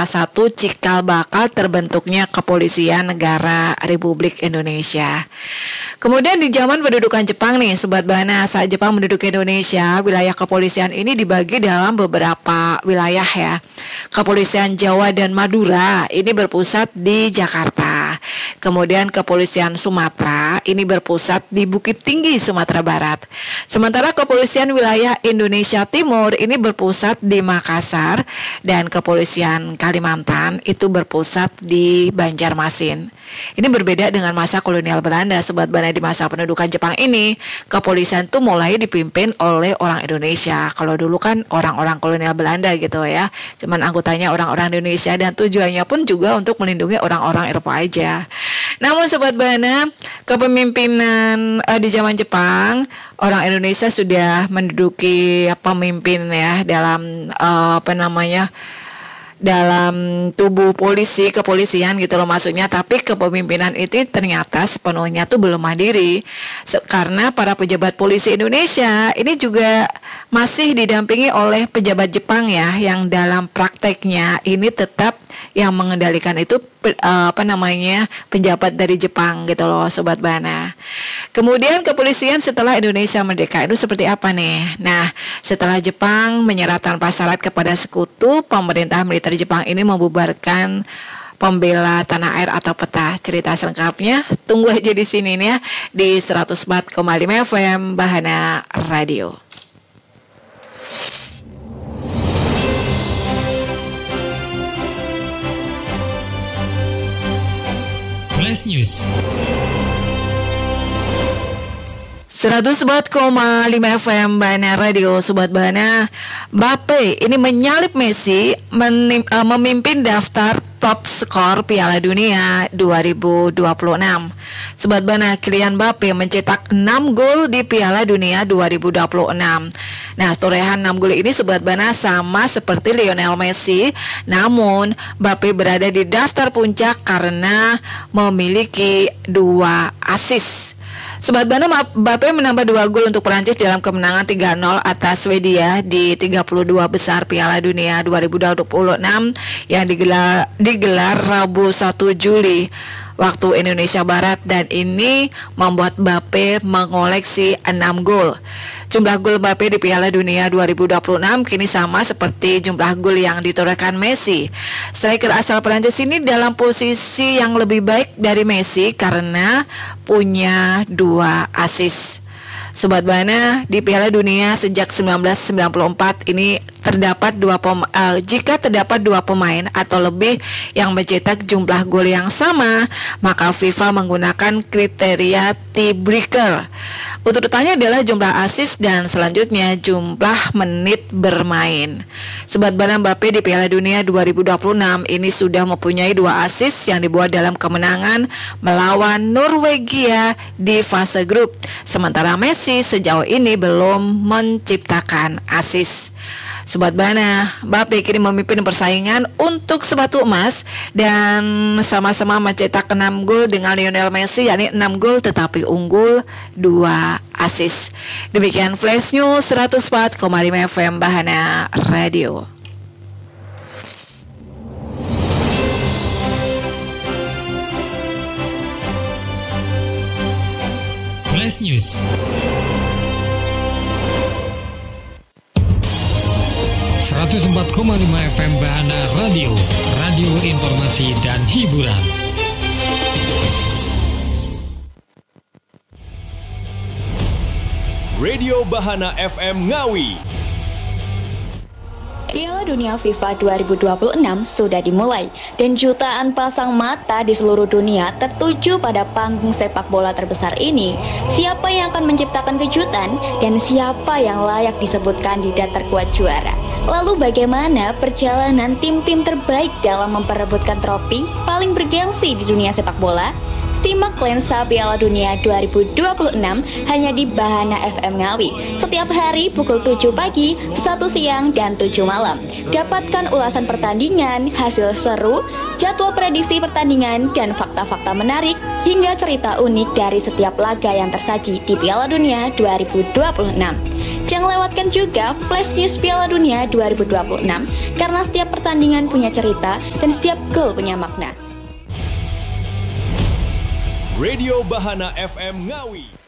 salah satu cikal bakal terbentuknya Kepolisian Negara Republik Indonesia. Kemudian di zaman pendudukan Jepang nih, Sobat Bahana, saat Jepang menduduki Indonesia, wilayah kepolisian ini dibagi dalam beberapa wilayah ya. Kepolisian Jawa dan Madura ini berpusat di Jakarta. Kemudian Kepolisian Sumatera ini berpusat di Bukit Tinggi, Sumatera Barat. Sementara Kepolisian Wilayah Indonesia Timur ini berpusat di Makassar, dan Kepolisian Kalimantan itu berpusat di Banjarmasin. Ini berbeda dengan masa kolonial Belanda, Sobat Bahana. Di masa pendudukan Jepang ini, kepolisian itu mulai dipimpin oleh orang Indonesia. Kalau dulu kan orang-orang kolonial Belanda gitu ya, cuman anggotanya orang-orang Indonesia, dan tujuannya pun juga untuk melindungi orang-orang Eropa aja. Namun Sobat Bahana, kepemimpinan di zaman Jepang, orang Indonesia sudah menduduki pemimpin ya dalam dalam tubuh kepolisian gitu loh maksudnya. Tapi kepemimpinan itu ternyata sepenuhnya tuh belum mandiri, karena para pejabat polisi Indonesia ini juga masih didampingi oleh pejabat Jepang ya, yang dalam prakteknya ini tetap yang mengendalikan itu pejabat dari Jepang gitu loh Sobat Bahana. Kemudian kepolisian setelah Indonesia merdeka itu seperti apa nih? Nah, setelah Jepang menyerah tanpa syarat kepada sekutu, pemerintah militer Jepang ini membubarkan Pembela Tanah Air atau PETA. Cerita selengkapnya tunggu aja di sini nih ya, di 104,5 FM Bahana Radio. Flash News 104,5 FM Bahana Radio. Sobat Bahana, Mbappe ini menyalip Messi memimpin daftar top skor Piala Dunia 2026. Sobat Bahana, Kylian Mbappe mencetak 6 gol di Piala Dunia 2026. Nah, torehan 6 gol ini Sobat Bahana sama seperti Lionel Messi, namun Mbappe berada di daftar puncak karena memiliki 2 assist. Sobat Bahana, Mbappe menambah 2 gol untuk Perancis dalam kemenangan 3-0 atas Swedia di 32 besar Piala Dunia 2026 yang digelar Rabu 1 Juli waktu Indonesia Barat, dan ini membuat Mbappe mengoleksi 6 gol. Jumlah gol Mbappe di Piala Dunia 2026 kini sama seperti jumlah gol yang ditorehkan Messi. Striker asal Prancis ini dalam posisi yang lebih baik dari Messi karena punya 2 assist. Sobat Bahana, di Piala Dunia sejak 1994 ini jika terdapat 2 pemain atau lebih yang mencetak jumlah gol yang sama, maka FIFA menggunakan kriteria tiebreaker. Urutannya adalah jumlah assist dan selanjutnya jumlah menit bermain. Sobat Bahana, Mbappe di Piala Dunia 2026 ini sudah mempunyai 2 assist yang dibuat dalam kemenangan melawan Norwegia di fase grup. Sementara Messi sejauh ini belum menciptakan assist. Sobat Bahana, Mbappe kini memimpin persaingan untuk sepatu emas dan sama-sama mencetak 6 gol dengan Lionel Messi, yakni 6 gol tetapi unggul 2 assist. Demikian Flash News 104,5 FM Bahana Radio. Flash News 104,5 FM Bahana Radio, radio informasi dan hiburan. Radio Bahana FM Ngawi. Piala Dunia FIFA 2026 sudah dimulai dan jutaan pasang mata di seluruh dunia tertuju pada panggung sepak bola terbesar ini. Siapa yang akan menciptakan kejutan dan siapa yang layak disebut kandidat terkuat juara? Lalu bagaimana perjalanan tim-tim terbaik dalam memperebutkan trofi paling bergengsi di dunia sepak bola? Simak lensa Piala Dunia 2026 hanya di Bahana FM Ngawi setiap hari pukul 7 pagi, 1 siang, dan 7 malam. Dapatkan ulasan pertandingan, hasil seru, jadwal prediksi pertandingan, dan fakta-fakta menarik hingga cerita unik dari setiap laga yang tersaji di Piala Dunia 2026. Jangan lewatkan juga Flash News Piala Dunia 2026 karena setiap pertandingan punya cerita dan setiap gol punya makna. Radio Bahana FM Ngawi.